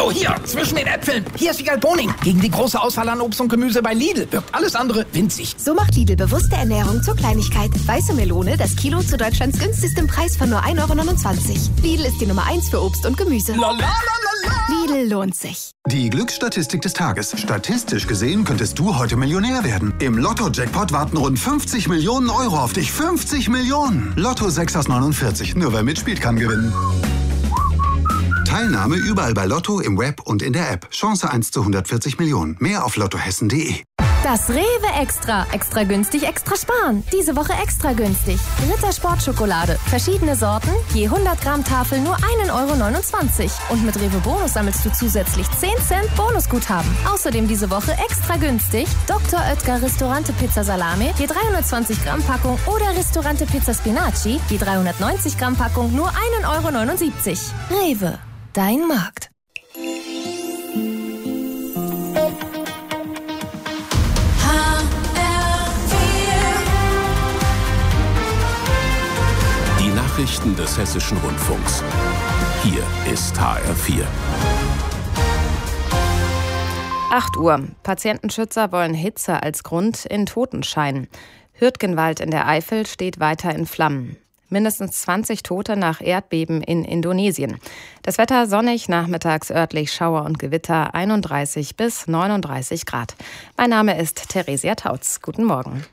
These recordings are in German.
Hallo, hier, zwischen den Äpfeln. Hier ist Wiegald Boning. Gegen die große Auswahl an Obst und Gemüse bei Lidl wirkt alles andere winzig. So macht Lidl bewusste Ernährung zur Kleinigkeit. Weiße Melone, das Kilo zu Deutschlands günstigstem Preis von nur 1,29 €. Lidl ist die Nummer 1 für Obst und Gemüse. Lidl lohnt sich. Die Glücksstatistik des Tages. Statistisch gesehen könntest du heute Millionär werden. Im Lotto-Jackpot warten rund 50 Millionen € auf dich. 50 Millionen! Lotto 6 aus 49. Nur wer mitspielt, kann gewinnen. Teilnahme überall bei Lotto, im Web und in der App. Chance 1 zu 140 Millionen. Mehr auf lottohessen.de. Das Rewe Extra. Extra günstig, extra sparen. Diese Woche extra günstig. Ritter Sportschokolade. Verschiedene Sorten. Je 100 Gramm Tafel nur 1,29 €. Und mit Rewe Bonus sammelst du zusätzlich 10 Cent Bonusguthaben. Außerdem diese Woche extra günstig. Dr. Oetker Ristorante Pizza Salame. Je 320 Gramm Packung. Oder Ristorante Pizza Spinaci. Je 390 Gramm Packung nur 1,79 €. Rewe. Dein Markt. Die Nachrichten des Hessischen Rundfunks. Hier ist HR4. 8 Uhr. Patientenschützer wollen Hitze als Grund in Totenschein. Hürtgenwald in der Eifel steht weiter in Flammen. Mindestens 20 Tote nach Erdbeben in Indonesien. Das Wetter sonnig, nachmittags örtlich Schauer und Gewitter, 31 bis 39 Grad. Mein Name ist Theresia Tautz. Guten Morgen.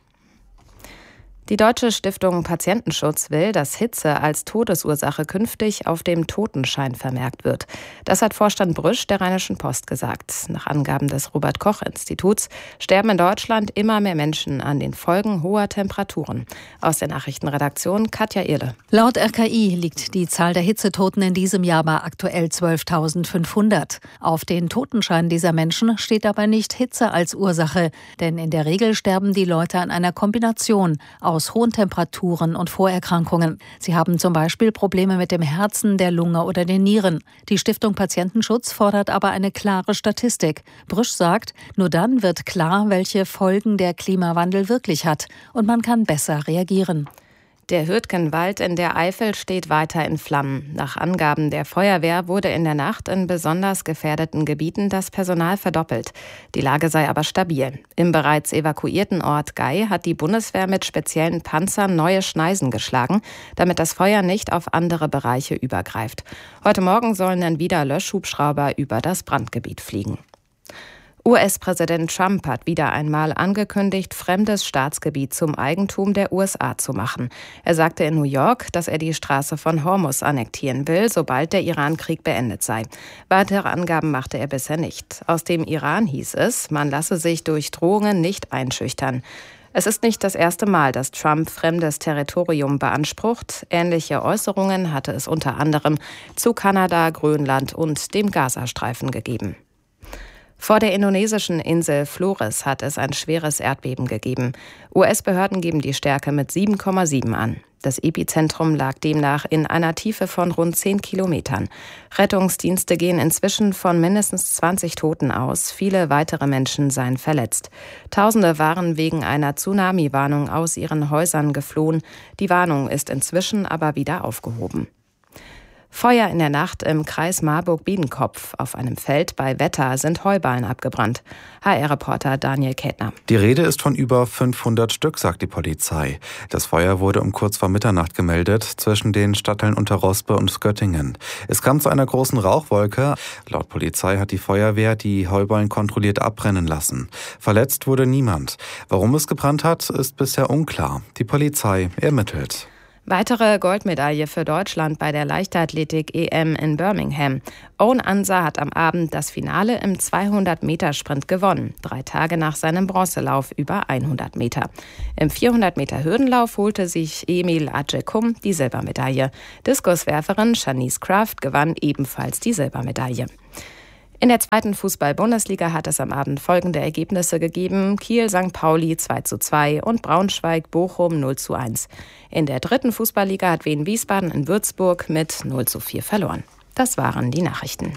Die Deutsche Stiftung Patientenschutz will, dass Hitze als Todesursache künftig auf dem Totenschein vermerkt wird. Das hat Vorstand Brüsch der Rheinischen Post gesagt. Nach Angaben des Robert-Koch-Instituts sterben in Deutschland immer mehr Menschen an den Folgen hoher Temperaturen. Aus der Nachrichtenredaktion Katja Irle. Laut RKI liegt die Zahl der Hitzetoten in diesem Jahr bei aktuell 12.500. Auf den Totenscheinen dieser Menschen steht aber nicht Hitze als Ursache, denn in der Regel sterben die Leute an einer Kombination aus hohen Temperaturen und Vorerkrankungen. Sie haben zum Beispiel Probleme mit dem Herzen, der Lunge oder den Nieren. Die Stiftung Patientenschutz fordert aber eine klare Statistik. Brüsch sagt, nur dann wird klar, welche Folgen der Klimawandel wirklich hat und man kann besser reagieren. Der Hürtgenwald in der Eifel steht weiter in Flammen. Nach Angaben der Feuerwehr wurde in der Nacht in besonders gefährdeten Gebieten das Personal verdoppelt. Die Lage sei aber stabil. Im bereits evakuierten Ort Gei hat die Bundeswehr mit speziellen Panzern neue Schneisen geschlagen, damit das Feuer nicht auf andere Bereiche übergreift. Heute Morgen sollen dann wieder Löschhubschrauber über das Brandgebiet fliegen. US-Präsident Trump hat wieder einmal angekündigt, fremdes Staatsgebiet zum Eigentum der USA zu machen. Er sagte in New York, dass er die Straße von Hormuz annektieren will, sobald der Iran-Krieg beendet sei. Weitere Angaben machte er bisher nicht. Aus dem Iran hieß es, man lasse sich durch Drohungen nicht einschüchtern. Es ist nicht das erste Mal, dass Trump fremdes Territorium beansprucht. Ähnliche Äußerungen hatte es unter anderem zu Kanada, Grönland und dem Gazastreifen gegeben. Vor der indonesischen Insel Flores hat es ein schweres Erdbeben gegeben. US-Behörden geben die Stärke mit 7,7 an. Das Epizentrum lag demnach in einer Tiefe von rund 10 Kilometern. Rettungsdienste gehen inzwischen von mindestens 20 Toten aus. Viele weitere Menschen seien verletzt. Tausende waren wegen einer Tsunami-Warnung aus ihren Häusern geflohen. Die Warnung ist inzwischen aber wieder aufgehoben. Feuer in der Nacht im Kreis Marburg-Biedenkopf. Auf einem Feld bei Wetter sind Heuballen abgebrannt. HR-Reporter Daniel Kettner. Die Rede ist von über 500 Stück, sagt die Polizei. Das Feuer wurde um kurz vor Mitternacht gemeldet zwischen den Stadtteilen Unterrospe und Göttingen. Es kam zu einer großen Rauchwolke. Laut Polizei hat die Feuerwehr die Heuballen kontrolliert abbrennen lassen. Verletzt wurde niemand. Warum es gebrannt hat, ist bisher unklar. Die Polizei ermittelt. Weitere Goldmedaille für Deutschland bei der Leichtathletik-EM in Birmingham. Owen Ansa hat am Abend das Finale im 200-Meter-Sprint gewonnen, 3 Tage nach seinem Bronzelauf über 100 Meter. Im 400-Meter-Hürdenlauf holte sich Emil Adjekum die Silbermedaille. Diskuswerferin Shanice Kraft gewann ebenfalls die Silbermedaille. In der 2. Fußball-Bundesliga hat es am Abend folgende Ergebnisse gegeben: Kiel-St. Pauli 2:2 und Braunschweig-Bochum 0:1. In der 3. Fußballliga hat Wien-Wiesbaden in Würzburg mit 0:4 verloren. Das waren die Nachrichten.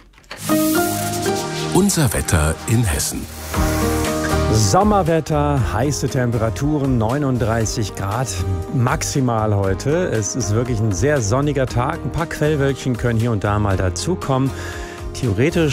Unser Wetter in Hessen. Sommerwetter, heiße Temperaturen, 39 Grad maximal heute. Es ist wirklich ein sehr sonniger Tag. Ein paar Quellwölkchen können hier und da mal dazukommen. Theoretisch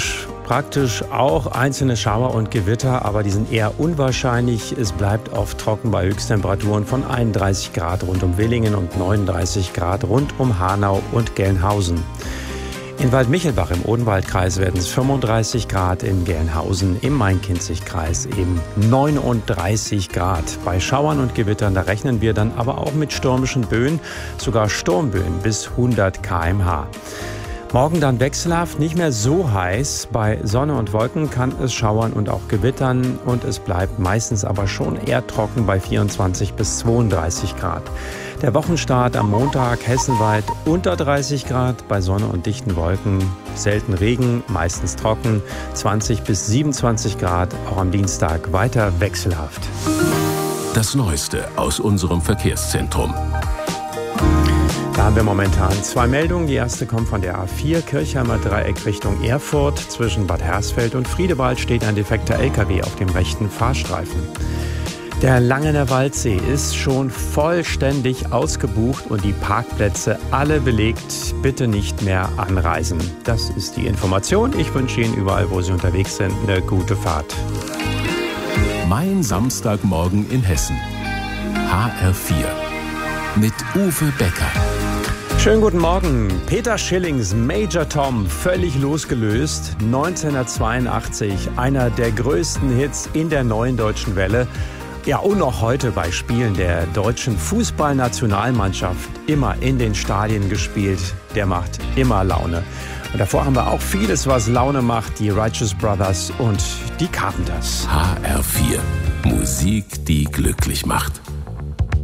praktisch, auch einzelne Schauer und Gewitter, aber die sind eher unwahrscheinlich. Es bleibt oft trocken bei Höchsttemperaturen von 31 Grad rund um Willingen und 39 Grad rund um Hanau und Gelnhausen. In Waldmichelbach im Odenwaldkreis werden es 35 Grad, in Gelnhausen im Main-Kinzig-Kreis eben 39 Grad. Bei Schauern und Gewittern, da rechnen wir dann aber auch mit stürmischen Böen, sogar Sturmböen bis 100 km/h. Morgen dann wechselhaft, nicht mehr so heiß. Bei Sonne und Wolken kann es schauern und auch gewittern und es bleibt meistens aber schon eher trocken bei 24 bis 32 Grad. Der Wochenstart am Montag hessenweit unter 30 Grad, bei Sonne und dichten Wolken, selten Regen, meistens trocken, 20 bis 27 Grad, auch am Dienstag weiter wechselhaft. Das Neueste aus unserem Verkehrszentrum. Da haben wir momentan 2 Meldungen. Die erste kommt von der A4 Kirchheimer Dreieck Richtung Erfurt. Zwischen Bad Hersfeld und Friedewald steht ein defekter LKW auf dem rechten Fahrstreifen. Der Langener Waldsee ist schon vollständig ausgebucht und die Parkplätze alle belegt. Bitte nicht mehr anreisen. Das ist die Information. Ich wünsche Ihnen überall, wo Sie unterwegs sind, eine gute Fahrt. Mein Samstagmorgen in Hessen. HR4 mit Uwe Becker. Schönen guten Morgen. Peter Schillings Major Tom, völlig losgelöst. 1982, einer der größten Hits in der neuen deutschen Welle. Ja, und noch heute bei Spielen der deutschen Fußballnationalmannschaft immer in den Stadien gespielt. Der macht immer Laune. Und davor haben wir auch vieles, was Laune macht. Die Righteous Brothers und die Carpenters. HR4. Musik, die glücklich macht.